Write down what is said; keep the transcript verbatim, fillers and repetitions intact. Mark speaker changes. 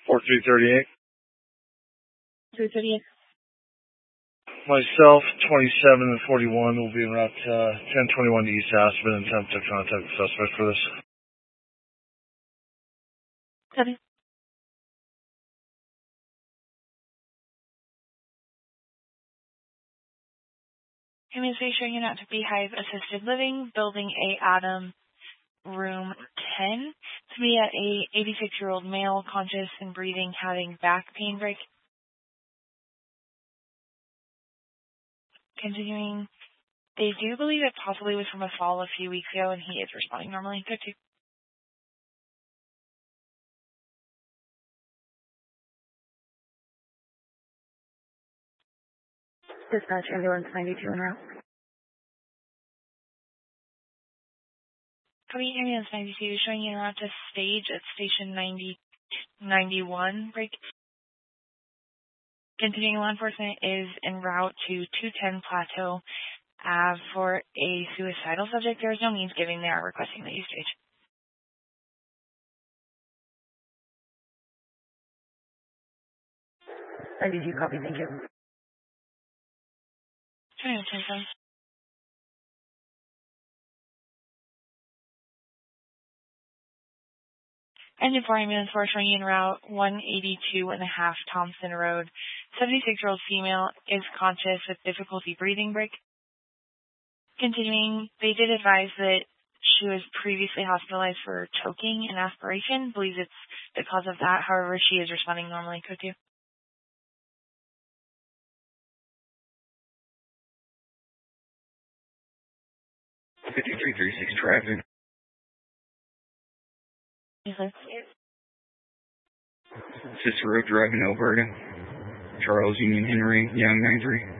Speaker 1: four three thirty-eight.
Speaker 2: three thirty-eight.
Speaker 1: Myself, twenty-seven and forty-one will be en route to uh, ten twenty-one to East Aspen and attempt to contact the suspect for this.
Speaker 2: Copy. Administration unit to Beehive Assisted Living, Building A, Adam, Room ten. To be at a eighty-six-year-old male, conscious and breathing, having back pain break. Continuing, they do believe it possibly was from a fall a few weeks ago, and he is responding normally. Good too. Dispatch, ambulance ninety-two en route. Copy, ambulance ninety-two, showing you en route to stage at station ninety, ninety-one. Break. Continuing, law enforcement is en route to two ten Plateau Ave for a suicidal subject. There is no means giving. They are requesting that you stage.
Speaker 3: ninety-two, copy, thank you.
Speaker 2: twenty-one ten seven. Engine for ambulance for showing en route one eighty-two and a half Thompson Road. seventy-six-year-old female is conscious with difficulty breathing. Break. Continuing, they did advise that she was previously hospitalized for choking and aspiration. Believes it's because of that. However, she is responding normally. Code two.
Speaker 4: fifty-three thirty-six traffic.
Speaker 2: Yes, sir.
Speaker 4: Sister Road driving Alberta. Charles Union Henry, Young nine three.